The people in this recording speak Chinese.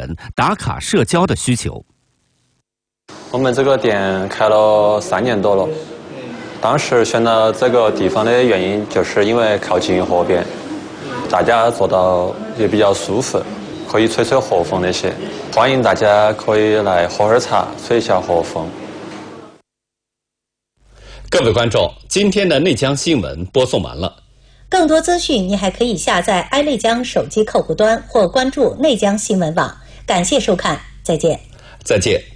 人打卡社交的需求。 我们这个店开了3年多了，当时选了这个地方的原因，就是因为靠近河边，大家坐到也比较舒服，可以吹吹河风那些。欢迎大家可以来喝点茶，吹一下河风。 各位观众，今天的内江新闻播送完了。 更多资讯，你还可以下载爱内江手机客户端或关注内江新闻网。感谢收看，再见。 再见。